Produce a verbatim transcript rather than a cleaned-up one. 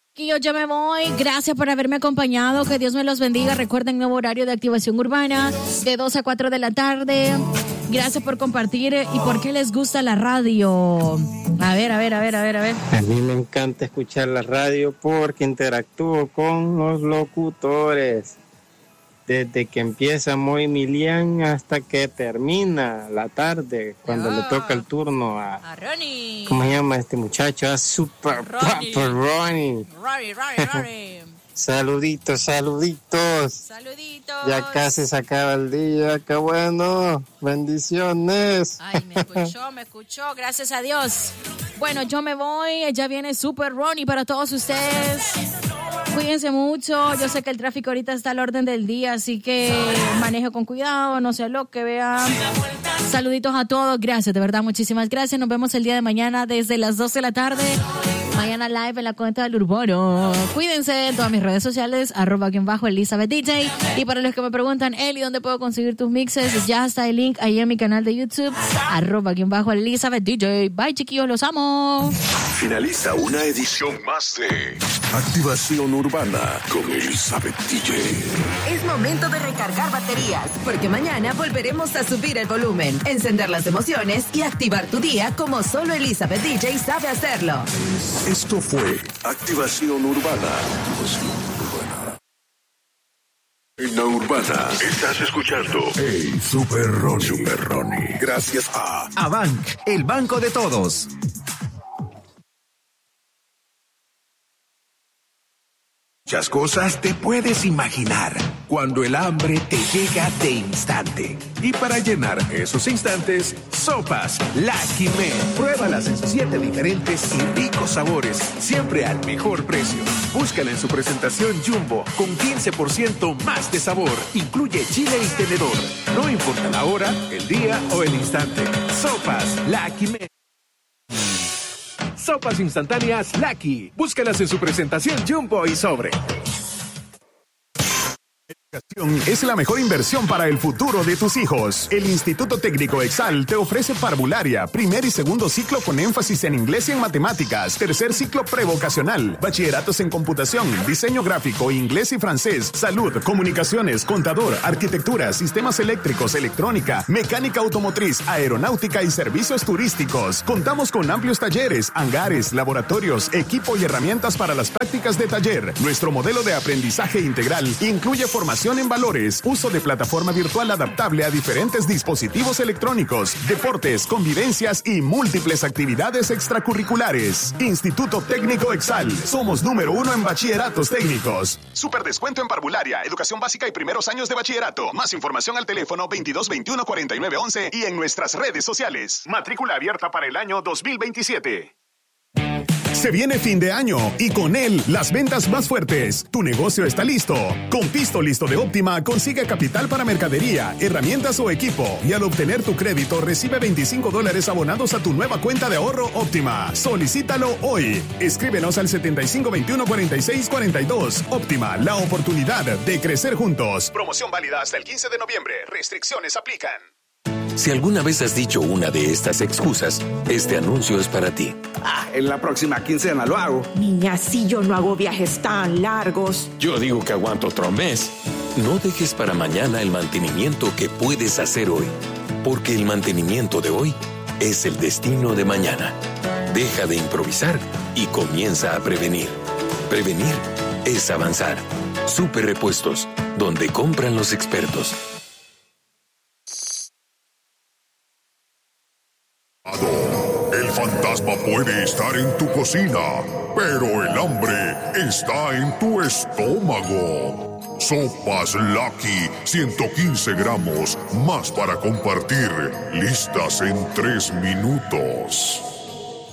Y yo ya me voy. Gracias por haberme acompañado. Que Dios me los bendiga. Recuerden, nuevo horario de Activación Urbana de dos a cuatro de la tarde. Gracias por compartir. ¿Y por qué les gusta la radio? A ver, a ver, a ver, a ver, a ver. A mí me encanta escuchar la radio porque interactúo con los locutores. Desde que empieza Moy Milian hasta que termina la tarde, cuando oh. le toca el turno a, a Ronnie. ¿Cómo se llama este muchacho? A Super Ronnie. Papa Ronnie. Ronnie, Ronnie, Ronnie. Saluditos, saluditos. Saluditos. Ya casi se acaba el día, qué bueno. Bendiciones. Ay, me escuchó, me escuchó, gracias a Dios. Bueno, yo me voy, ya viene Super Ronnie para todos ustedes. Cuídense mucho, yo sé que el tráfico ahorita está al orden del día, así que maneje con cuidado, no sea lo que vean. Saluditos a todos, gracias, de verdad, muchísimas gracias. Nos vemos el día de mañana desde las doce de la tarde. Mañana live en la cuenta del Urbano. Cuídense en todas mis redes sociales, arroba quien bajo Elizabeth D J. Y para los que me preguntan, Eli, ¿dónde puedo conseguir tus mixes? Ya está el link ahí en mi canal de YouTube, arroba quien bajo Elizabeth D J. Bye, chiquillos, los amo. Finaliza una edición más de Activación Urbana con Elizabeth D J. Es momento de recargar baterías, porque mañana volveremos a subir el volumen, encender las emociones y activar tu día como solo Elizabeth D J sabe hacerlo. Esto fue Activación Urbana. Activación Urbana. En la Urbana estás escuchando Hey Super Ronnie. Super Ronnie. Gracias a Abank, el banco de todos. Muchas cosas te puedes imaginar cuando el hambre te llega de instante. Y para llenar esos instantes, sopas Lucky Man. Pruébalas en sus siete diferentes y ricos sabores, siempre al mejor precio. Búscala en su presentación Jumbo, con quince por ciento más de sabor. Incluye chile y tenedor. No importa la hora, el día o el instante. Sopas Lucky Man. Sopas instantáneas Lucky. Búscalas en su presentación Jumbo y sobre. Educación es la mejor inversión para el futuro de tus hijos. El Instituto Técnico Exal te ofrece parvularia, primer y segundo ciclo con énfasis en inglés y en matemáticas, tercer ciclo prevocacional, bachilleratos en computación, diseño gráfico, inglés y francés, salud, comunicaciones, contador, arquitectura, sistemas eléctricos, electrónica, mecánica automotriz, aeronáutica y servicios turísticos. Contamos con amplios talleres, hangares, laboratorios, equipo y herramientas para las prácticas de taller. Nuestro modelo de aprendizaje integral incluye formación en valores, uso de plataforma virtual adaptable a diferentes dispositivos electrónicos, deportes, convivencias y múltiples actividades extracurriculares. Instituto Técnico Exal. Somos número uno en bachilleratos técnicos. Super descuento en parvularia, educación básica y primeros años de bachillerato. Más información al teléfono veintidós veintiuno cuarenta y nueve once y en nuestras redes sociales. Matrícula abierta para el año dos mil veintisiete. Se viene fin de año y con él las ventas más fuertes. Tu negocio está listo. Con Pisto Listo de Óptima consigue capital para mercadería, herramientas o equipo y al obtener tu crédito recibe veinticinco dólares abonados a tu nueva cuenta de ahorro Óptima. Solicítalo hoy. Escríbenos al setenta y cinco veintiuno cuarenta y seis cuarenta y dos. Óptima, la oportunidad de crecer juntos. Promoción válida hasta el quince de noviembre. Restricciones aplican. Si alguna vez has dicho una de estas excusas, este anuncio es para ti. Ah, en la próxima quincena lo hago. Niña, si yo no hago viajes tan largos. Yo digo que aguanto otro mes. No dejes para mañana el mantenimiento que puedes hacer hoy, porque el mantenimiento de hoy es el destino de mañana. Deja de improvisar y comienza a prevenir. Prevenir es avanzar. Super Repuestos, donde compran los expertos. El fantasma puede estar en tu cocina, pero el hambre está en tu estómago. Sopas Lucky, ciento quince gramos, más para compartir, listas en tres minutos.